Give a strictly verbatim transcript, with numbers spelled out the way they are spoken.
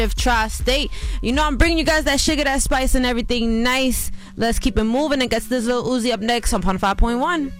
Tri-State. You know I'm bringing you guys that sugar, that spice, and everything nice. Let's keep it moving and get this little Uzi up next on five point one.